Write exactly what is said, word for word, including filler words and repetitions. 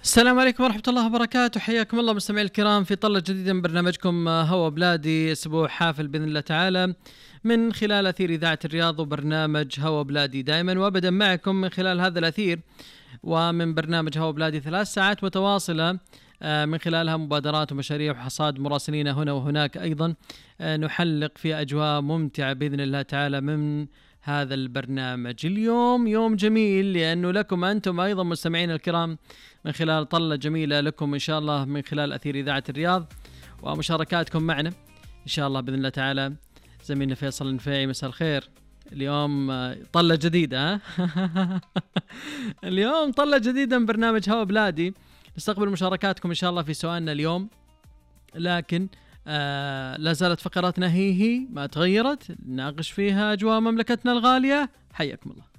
السلام عليكم ورحمة الله وبركاته، حياكم الله مستمعي الكرام في طلة جديدة من برنامجكم هوا بلادي، أسبوع حافل بإذن الله تعالى من خلال أثير إذاعة الرياض وبرنامج هوا بلادي دائما وأبدا معكم من خلال هذا الأثير، ومن برنامج هوا بلادي ثلاث ساعات متواصلة من خلالها مبادرات ومشاريع وحصاد مراسلين هنا وهناك، أيضا نحلق في أجواء ممتعة بإذن الله تعالى من هذا البرنامج. اليوم يوم جميل لأنه لكم أنتم أيضا مستمعين الكرام من خلال طلة جميلة لكم إن شاء الله من خلال أثير إذاعة الرياض ومشاركاتكم معنا إن شاء الله بإذن الله تعالى. زميلنا فيصل النفيعي مساء الخير. اليوم طلة جديدة اليوم طلة جديدة من برنامج هوا بلادي، نستقبل مشاركاتكم إن شاء الله في سؤالنا اليوم، لكن آه لا زالت فقراتنا هي هي ما تغيرت، نناقش فيها أجواء مملكتنا الغالية. حياكم الله.